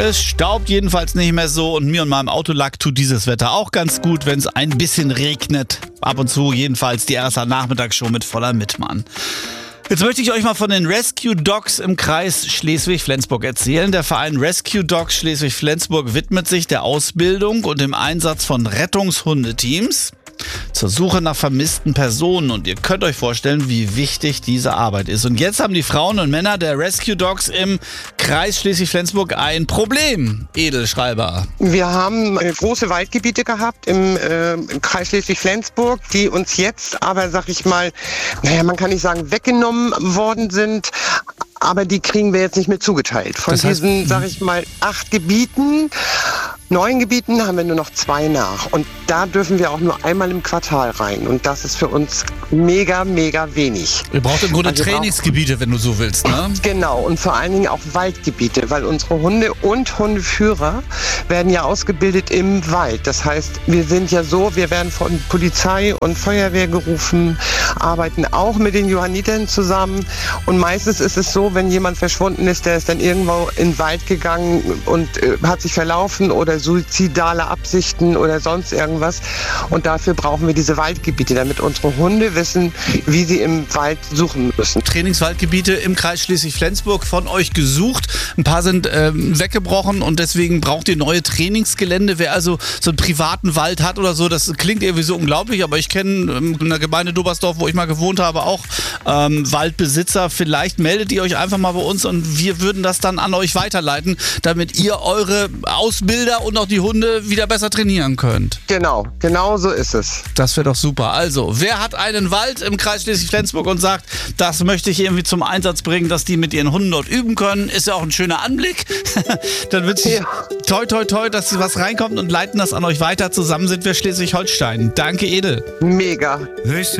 Es staubt jedenfalls nicht mehr so und mir und meinem Autolack tut dieses Wetter auch ganz gut, wenn es ein bisschen regnet. Ab und zu jedenfalls die RSA Nachmittagsshow mit voller Mittmann. Jetzt möchte ich euch mal von den Rescue Dogs im Kreis Schleswig-Flensburg erzählen. Der Verein Rescue Dogs Schleswig-Flensburg widmet sich der Ausbildung und dem Einsatz von Rettungshundeteams zur Suche nach vermissten Personen. Und ihr könnt euch vorstellen, wie wichtig diese Arbeit ist. Und jetzt haben die Frauen und Männer der Rescue Dogs im Kreis Schleswig-Flensburg ein Problem, Edelschreiber. Wir haben große Waldgebiete gehabt im Kreis Schleswig-Flensburg, die uns jetzt aber, sag ich mal, man kann nicht sagen weggenommen worden sind, aber die kriegen wir jetzt nicht mehr zugeteilt. Von diesen, sag ich mal, 9 Gebieten haben wir nur noch 2 nach. Und da dürfen wir auch nur einmal im Quartal rein. Und das ist für uns mega, mega wenig. Ihr braucht im Grunde Trainingsgebiete, wenn du so willst, ne? Genau. Und vor allen Dingen auch Waldgebiete, weil unsere Hunde und Hundeführer werden ja ausgebildet im Wald. Das heißt, wir werden von Polizei und Feuerwehr gerufen, arbeiten auch mit den Johannitern zusammen. Und meistens ist es so, wenn jemand verschwunden ist, der ist dann irgendwo in den Wald gegangen und hat sich verlaufen oder suizidale Absichten oder sonst irgendwas. Und dafür brauchen wir diese Waldgebiete, damit unsere Hunde wissen, wie sie im Wald suchen müssen. Trainingswaldgebiete im Kreis Schleswig-Flensburg von euch gesucht. Ein paar sind weggebrochen und deswegen braucht ihr neue Trainingsgelände. Wer also so einen privaten Wald hat oder so, das klingt irgendwie so unglaublich, aber ich kenne in der Gemeinde Dobersdorf, wo ich mal gewohnt habe, auch Waldbesitzer. Vielleicht meldet ihr euch einfach mal bei uns und wir würden das dann an euch weiterleiten, damit ihr eure Ausbilder und auch die Hunde wieder besser trainieren könnt. Genau so ist es. Das wäre doch super. Also, wer hat einen Wald im Kreis Schleswig-Flensburg und sagt, das möchte ich irgendwie zum Einsatz bringen, dass die mit ihren Hunden dort üben können, ist ja auch ein schöner Anblick. Dann wünsche ich toi toi toi, dass was reinkommt und leiten das an euch weiter. Zusammen sind wir Schleswig-Holstein. Danke, Edel. Mega.